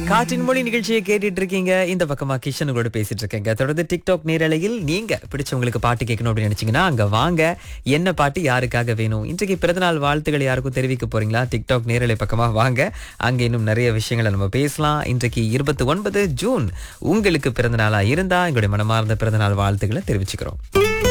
காற்றின் மொழி நிகழ்ச்சியை கேட்டுட்டு இருக்கீங்க. இந்த பக்கமா கிஷன் உங்களோட பேசிட்டு இருக்கேங்க. தொடர்ந்து டிக்டாக் நேரலையில் நீங்க பிடிச்சவங்களுக்கு பாட்டு கேட்கணும் அப்படின்னு நினைச்சீங்கன்னா அங்க வாங்க. என்ன பாட்டு யாருக்காக வேணும், இன்றைக்கு பிறந்தநாள் வாழ்த்துக்கள் யாருக்கும் தெரிவிக்க போறீங்களா? டிக்டாக் நேரலை பக்கமா வாங்க. அங்க இன்னும் நிறைய விஷயங்களை நம்ம பேசலாம். இன்றைக்கு 29 ஜூன் உங்களுக்கு பிறந்தநாளா இருந்தா எங்களுடைய மனமார்ந்த பிறந்தநாள் வாழ்த்துக்களை தெரிவிச்சுக்கிறோம்.